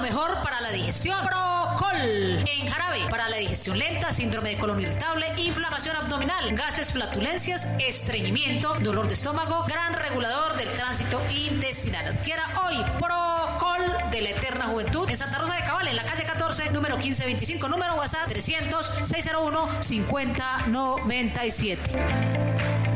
mejor para la digestión. Procol, en jarabe, para la digestión lenta, síndrome de colon irritable, inflamación abdominal, gases, flatulencias, estreñimiento, dolor de estómago, gran regulador del tránsito intestinal. Adquiera hoy Procol de la Eterna Juventud en Santa Rosa de Cabal, en la calle 14, número 1525, número WhatsApp 300-601-5097.